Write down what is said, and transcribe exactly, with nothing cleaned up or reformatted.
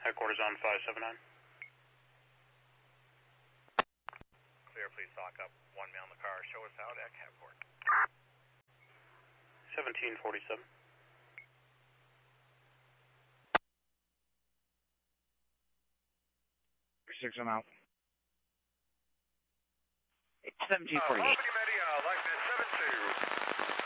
Headquarters on five seven nine. Clear, please stock up. One male in the car. Show us out at Capport. seventeen forty-seven. Six, I'm out. seventeen forty-eight.